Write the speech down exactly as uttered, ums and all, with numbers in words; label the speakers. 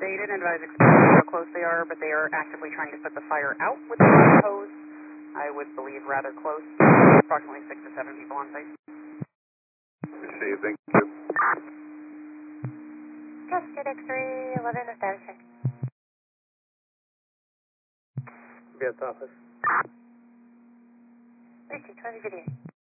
Speaker 1: They didn't advise exactly how close they are, but they are actively trying to put the fire out with the fire hose. I would believe rather close. Approximately six to seven people on site.
Speaker 2: See, thank you.
Speaker 3: Trusted X-ray eleven, a status check.
Speaker 4: Yes, office.
Speaker 3: three two, twenty video.